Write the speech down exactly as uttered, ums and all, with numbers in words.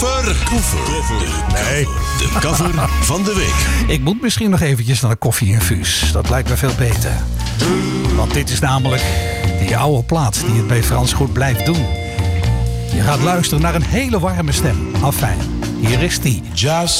Cover. Cover. Nee. De cover van de week. Ik moet misschien nog eventjes naar een koffie-infuus. Dat lijkt me veel beter. Want dit is namelijk die oude plaat die het bij Frans goed blijft doen. Je gaat luisteren naar een hele warme stem. Afijn, hier is die. Just